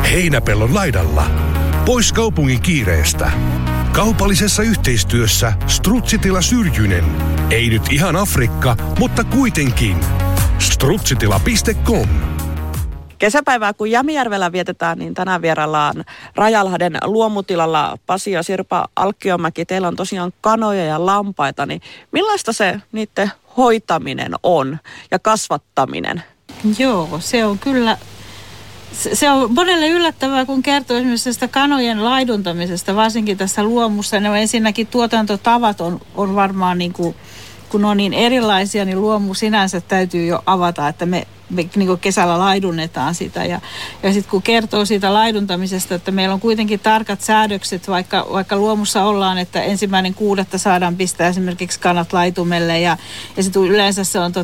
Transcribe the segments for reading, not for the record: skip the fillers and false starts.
Heinäpellon laidalla. Pois kaupungin kiireestä. Kaupallisessa yhteistyössä Strutsitila Syrjynen. Ei nyt ihan Afrikka, mutta kuitenkin. Strutsitila.com. Kesäpäivää kun Jämijärvellä vietetään, niin tänään vieraillaan Rajalahden luomutilalla. Pasi ja Sirpa Alkkiomäki, teillä on tosiaan kanoja ja lampaita, niin millaista se niiden hoitaminen on ja kasvattaminen? Joo, se on kyllä, se on monelle yllättävää, kun kertoo esimerkiksi tästä kanojen laiduntamisesta, varsinkin tässä luomussa. Ne ensinnäkin tuotantotavat on varmaan niin kuin, kun on niin erilaisia, niin luomu sinänsä täytyy jo avata, että me niin kuin kesällä laidunnetaan sitä. Ja sitten kun kertoo siitä laiduntamisesta, että meillä on kuitenkin tarkat säädökset, vaikka luomussa ollaan, että 1.6. saadaan pistää esimerkiksi kanat laitumelle. Ja sitten yleensä se on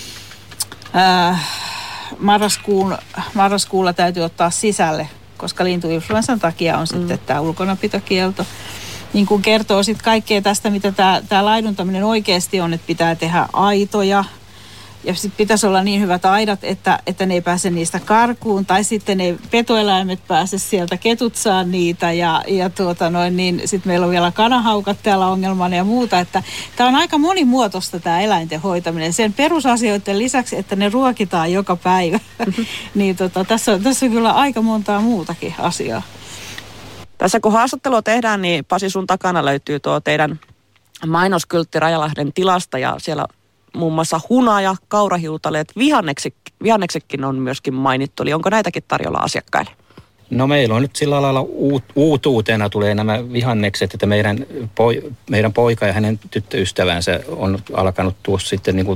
marraskuulla täytyy ottaa sisälle, koska lintuinfluenssan takia on sitten tämä ulkonapitokielto. Niin kun kertoo sitten kaikkea tästä, mitä tämä laiduntaminen oikeasti on, että pitää tehdä aitoja. Ja sitten pitäisi olla niin hyvät aidat, että ne ei pääse niistä karkuun. Tai sitten ne petoeläimet pääse sieltä, ketut saa niitä. Niin sitten meillä on vielä kanahaukat täällä ongelmana ja muuta. Että tämä on aika monimuotoista tämä eläinten hoitaminen. Sen perusasioiden lisäksi, että ne ruokitaan joka päivä. Niin tässä on kyllä aika montaa muutakin asiaa. Tässä kun haastattelua tehdään, niin Pasi, sun takana löytyy tuo teidän mainoskyltti Rajalahden tilasta ja siellä muun muassa hunaja, kaurahiutaleet, vihanneksetkin on myöskin mainittu. Eli onko näitäkin tarjolla asiakkaille? No meillä on nyt sillä lailla uutuutena tulee nämä vihannekset, että meidän poika ja hänen tyttöystävänsä on alkanut tuossa sitten niin kuin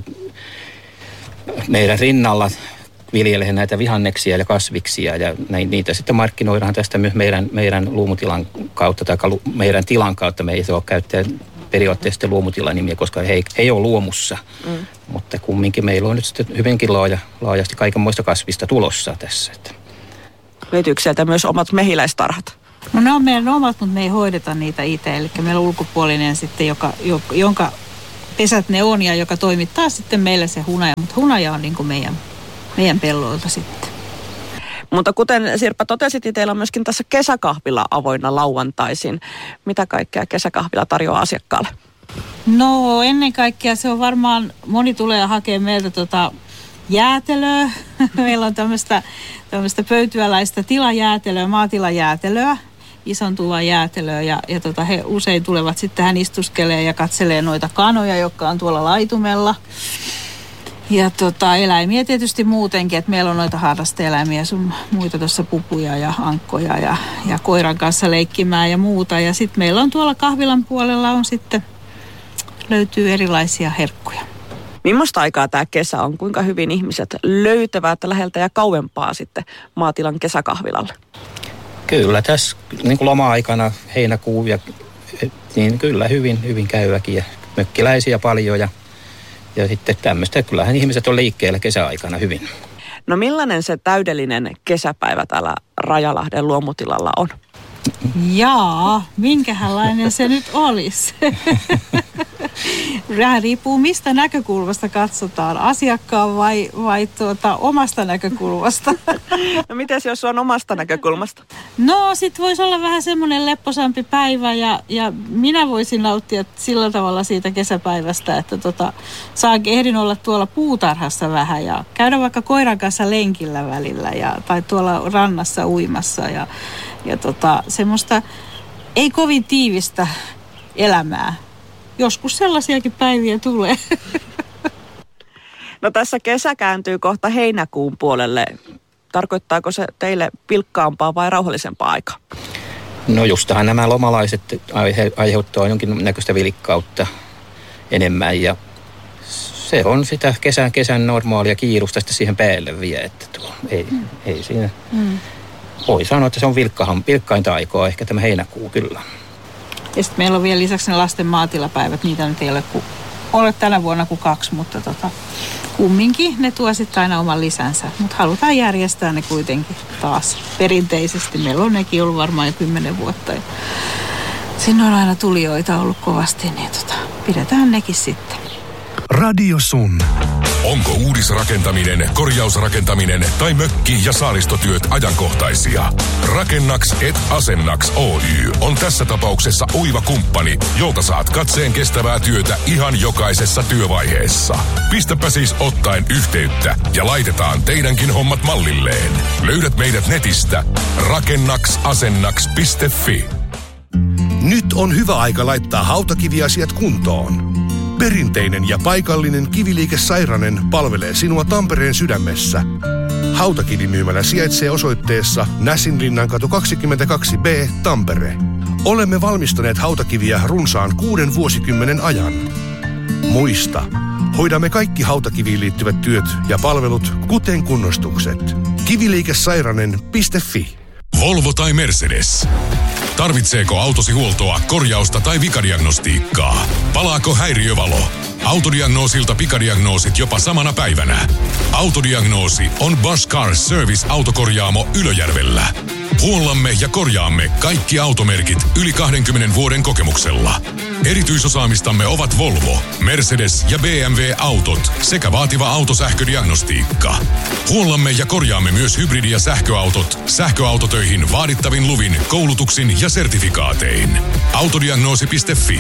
meidän rinnalla viljelee näitä vihanneksia ja kasviksia ja niitä sitten markkinoidaan tästä myös meidän luomutilan kautta tai meidän tilan kautta. Me ei saa käyttää periaatteessa luomutilan nimiä, koska he ei ole luomussa. Mutta kumminkin meillä on nyt sitten hyvinkin laajasti kaikenmoista kasvista tulossa tässä. Löytyykö sieltä myös omat mehiläistarhat? No ne on meidän omat, mutta me ei hoideta niitä itse. Eli meillä on ulkopuolinen sitten, jonka pesät ne on ja joka toimittaa sitten meille se hunaja. Mutta hunaja on niin kuin meidän pelloilta sitten. Mutta kuten Sirpa totesit, niin teillä on myöskin tässä kesäkahvila avoinna lauantaisin. Mitä kaikkea kesäkahvila tarjoaa asiakkaalle? No ennen kaikkea se on varmaan, moni tulee hakemaan meiltä jäätelöä. Meillä on tämmöistä pöytyäläistä tilajäätelöä, maatilajäätelöä, isontuvaa jäätelöä ja he usein tulevat sitten tähän istuskelemaan ja katselee noita kanoja, jotka on tuolla laitumella. Ja eläimiä tietysti muutenkin, että meillä on noita harrasteeläimiä, sun muita tuossa pupuja ja ankkoja ja koiran kanssa leikkimään ja muuta. Ja sitten meillä on tuolla kahvilan puolella löytyy erilaisia herkkuja. Millaista aikaa tämä kesä on? Kuinka hyvin ihmiset löytävät läheltä ja kauempaa sitten maatilan kesäkahvilalle? Kyllä tässä niin kuin loma-aikana heinäkuu niin kyllä hyvin käyväkin ja mökkiläisiä paljon ja sitten tämmöistä. Kyllähän ihmiset on liikkeellä kesäaikana hyvin. No millainen se täydellinen kesäpäivä täällä Rajalahden luomutilalla on? Jaa, minkälainen se nyt olisi? Vähän riippuu mistä näkökulmasta katsotaan, asiakkaan vai omasta näkökulmasta. No mites jos on omasta näkökulmasta? No sit voisi olla vähän semmoinen lepposampi päivä ja minä voisin nauttia sillä tavalla siitä kesäpäivästä, että ehdin olla tuolla puutarhassa vähän ja käydä vaikka koiran kanssa lenkillä välillä tai tuolla rannassa uimassa ja semmoista ei kovin tiivistä elämää. Joskus sellaisiakin päiviä tulee. No tässä kesä kääntyy kohta heinäkuun puolelle. Tarkoittaako se teille pilkkaampaa vai rauhallisempaa aikaa? No justahan nämä lomalaiset aiheuttaa jonkinnäköistä vilkkautta enemmän ja se on sitä kesän normaalia kiirusta sitten siihen päälle vie, että ei siinä. Voi sanoa, että se on vilkkainta aikaa, ehkä tämä heinäkuu kyllä. Ja sitten meillä on vielä lisäksi ne lasten maatilapäivät, niitä nyt ei ole tänä vuonna kuin 2, mutta kumminkin ne tuo sitten aina oman lisänsä. Mutta halutaan järjestää ne kuitenkin taas perinteisesti. Meillä on nekin ollut varmaan jo 10 vuotta. Ja sinne on aina tulijoita ollut kovasti, niin pidetään nekin sitten. Radio Sun. Onko uudisrakentaminen, korjausrakentaminen tai mökki- ja saaristotyöt ajankohtaisia? Rakennaks et Asennaks Oy on tässä tapauksessa oiva kumppani, jolta saat katseen kestävää työtä ihan jokaisessa työvaiheessa. Pistäpä siis ottaen yhteyttä ja laitetaan teidänkin hommat mallilleen. Löydät meidät netistä rakennaks-asennaks.fi. Nyt on hyvä aika laittaa hautakiviasiat kuntoon. Perinteinen ja paikallinen Kiviliike Sairanen palvelee sinua Tampereen sydämessä. Hautakivimyymälä sijaitsee osoitteessa Näsinlinnankatu 22B, Tampere. Olemme valmistaneet hautakiviä runsaan 6 vuosikymmenen ajan. Muista, hoidamme kaikki hautakiviin liittyvät työt ja palvelut, kuten kunnostukset. Kiviliikesairanen.fi. Volvo tai Mercedes. Tarvitseeko autosi huoltoa, korjausta tai vikadiagnostiikkaa? Palaako häiriövalo? Autodiagnoosilta pikadiagnoosit jopa samana päivänä. Autodiagnoosi on Bosch Car Service autokorjaamo Ylöjärvellä. Huollamme ja korjaamme kaikki automerkit yli 20 vuoden kokemuksella. Erityisosaamistamme ovat Volvo, Mercedes ja BMW-autot sekä vaativa autosähködiagnostiikka. Huollamme ja korjaamme myös hybridi- ja sähköautot sähköautotöihin vaadittavin luvin, koulutuksin ja sertifikaatein. Autodiagnoosi.fi.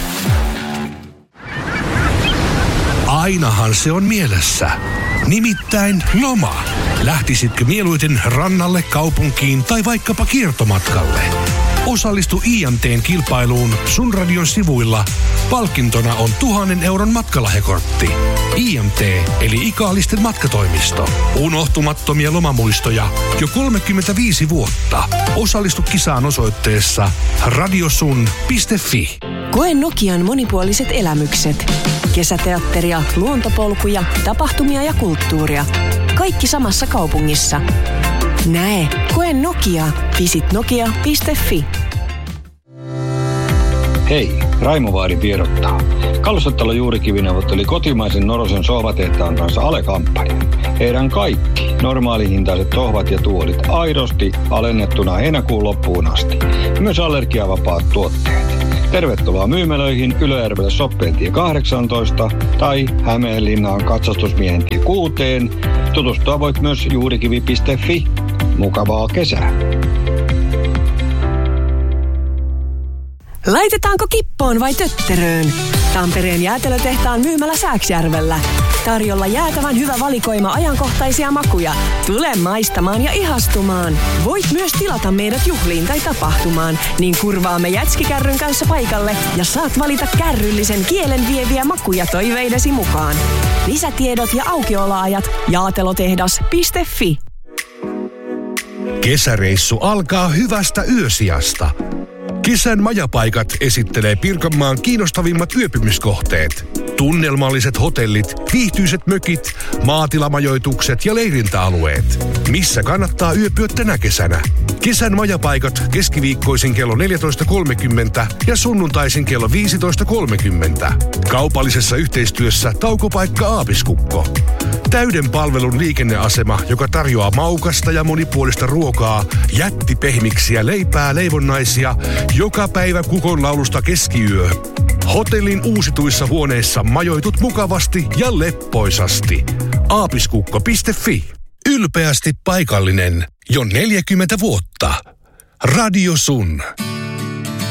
Ainahan se on mielessä. Nimittäin loma. Lähtisitkö mieluiten rannalle, kaupunkiin tai vaikkapa kiertomatkalle? Osallistu IMT:n kilpailuun Sun Radion sivuilla. Palkintona on 1,000 euron matkalahjakortti. IMT eli Ikaalisten matkatoimisto. Unohtumattomia lomamuistoja jo 35 vuotta. Osallistu kisaan osoitteessa radiosun.fi. Koe Nokian monipuoliset elämykset. Kesäteatteria, luontopolkuja, tapahtumia ja kulttuuria. Kaikki samassa kaupungissa. Näe, koe Nokia. Visit nokia.fi. Hei, Raimo Vaari tiedottaa. Kalsottalo Juurikivi neuvotteli kotimaisen Norosen sohvatehtaan kanssa alekampanja. Heidän kaikki normaalihintaiset sohvat ja tuolit aidosti alennettuna heinäkuun loppuun asti. Myös allergiavapaat tuotteet. Tervetuloa myymälöihin Ylöjärvelle Soppeentie 18 tai Hämeenlinnaan Katsastusmiehen tie 6. Tutustua voit myös juurikivi.fi. Mukavaa kesää! Laitetaanko kippoon vai tötteröön? Tampereen jäätelötehtaan myymälä Sääksjärvellä. Tarjolla jäätävän hyvä valikoima ajankohtaisia makuja. Tule maistamaan ja ihastumaan. Voit myös tilata meidät juhliin tai tapahtumaan, niin kurvaamme jätskikärryn kanssa paikalle ja saat valita kärryllisen kielen vieviä makuja toiveidesi mukaan. Lisätiedot ja aukioloajat jaatelotehdas.fi. Kesäreissu alkaa hyvästä yösijasta. Kesän majapaikat esittelee Pirkanmaan kiinnostavimmat yöpymiskohteet. Tunnelmalliset hotellit, viihtyiset mökit, maatilamajoitukset ja leirintäalueet. Missä kannattaa yöpyä tänä kesänä? Kesän majapaikat keskiviikkoisin kello 14.30 ja sunnuntaisin kello 15.30. Kaupallisessa yhteistyössä taukopaikka Aapiskukko. Täyden palvelun liikenneasema, joka tarjoaa maukasta ja monipuolista ruokaa, jättipehmiksiä, leipää, leivonnaisia, joka päivä kukonlaulusta keskiyö. Hotellin uusituissa huoneissa majoitut mukavasti ja leppoisasti. Aapiskukko.fi. Ylpeästi paikallinen jo 40 vuotta. Radio Sun.